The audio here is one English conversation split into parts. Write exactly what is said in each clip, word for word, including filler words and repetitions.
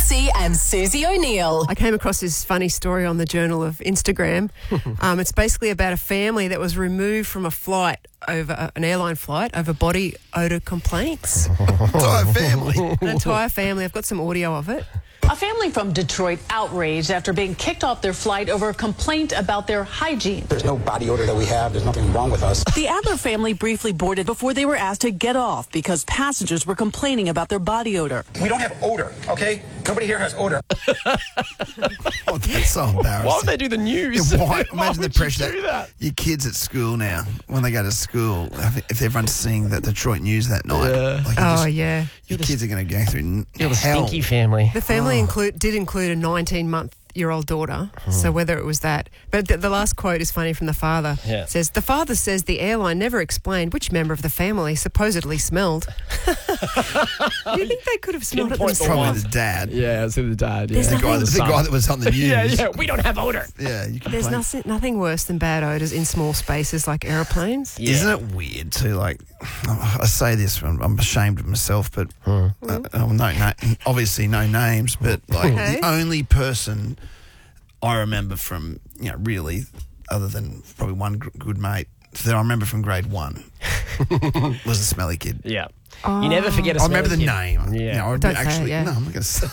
Marsey and Susie O'Neill. I came across this funny story on the Journal of Instagram. um, it's basically about a family that was removed from a flight over uh, an airline flight over body odour complaints. Entire family. An entire family. I've got some audio of it. A family from Detroit outraged after being kicked off their flight over a complaint about their hygiene. There's no body odor that we have. There's nothing wrong with us. The Adler family briefly boarded before they were asked to get off because passengers were complaining about their body odor. We don't have odor, okay? Nobody here has odor. Oh, that's so embarrassing. Why would they do the news? Yeah, why? Why Imagine the would you pressure do that, that? your kids at school now, when they go to school, if everyone's seeing that Detroit news that night. Yeah. Like you Oh, just- yeah. Your kids are going to go through n- You're the hell. stinky family. The family include did include a nineteen-month-year-old daughter, so whether it was that. But the, the last quote is funny from the father. Yeah. It says, the father says the airline never explained which member of the family supposedly smelled. You think they could have smelled it Pinpoint the themselves? Probably the dad. Yeah, it's the dad. Yeah. There's The guy, nothing- the guy that was on the news. yeah, yeah. We don't have odor. Yeah, you can There's blame- nothing, nothing worse than bad odours in small spaces like aeroplanes. Yeah. Isn't it weird too? Like, I say this, I'm, I'm ashamed of myself, but uh, oh, no, no, obviously no names, but like Okay. the only person I remember from, you know, really, other than probably one gr- good mate that I remember from grade one was a smelly kid. Yeah. You never forget a I remember the smelly kid. name. Yeah. You know, I Don't say it, actually, yeah. no, I'm not going to say.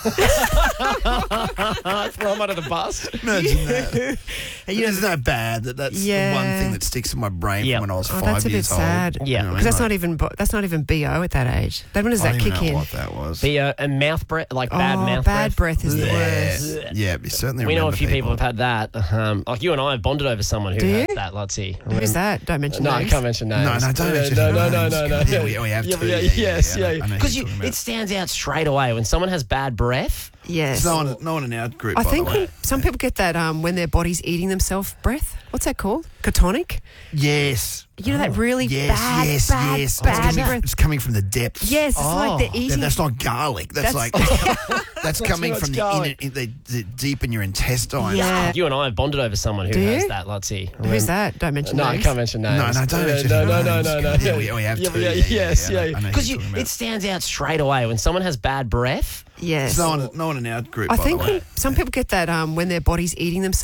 Throw him under the bus. Imagine that. You know, there's no bad. That that's Yeah. the one thing that sticks in my brain Yeah. from when I was Oh, five that's a bit years old. sad. Yeah. You know what I Because that's mean? not even bo- that's not even B O at that age. Then when does I that don't kick even in? know what that was. The uh, a mouth breath, like bad oh, mouth bad breath. breath is the worst. yeah, yeah, we certainly. We know a remember few people have had that. Um, like you and I have bonded over someone who Do has you? that, Lottie. Who's that? Don't mention No, I names. can't mention names. No, no, don't Yeah, mention no, no, names. no, no, no. Yeah, we- we have yeah, to. Yeah, Yeah, yeah, yes, yeah, I yeah. know- I know Because who you, you're talking it about. stands out straight away when someone has bad breath. Yes. No one, no one in our group. I by think the way. when, some people get that um, when their body's eating themselves breath. What's that called? Catonic? Yes. You know that really Yes, bad, yes, bad, yes. bad it's, coming, breath? it's coming from the depths. Yes, it's Oh. like they're Yeah, eating. that's not garlic. That's, That's- like that's coming much from the, garlic. inner, in, the, the deep in your intestines. Yeah. You and I have bonded over someone who Do has you? that, Lottie. Who's that? Don't mention No, I names. can't mention names. No, no, don't Yeah, mention no, no, no, names. no, no. Yeah, we- we have yeah, to. Yeah, Yeah, yeah, yes, yeah, I know- yeah. I know who Because you're you, talking about. it stands out straight away when someone has bad breath. Yes. No one, no one in our group. I by think the way. when, some people get that um, when their body's eating themselves.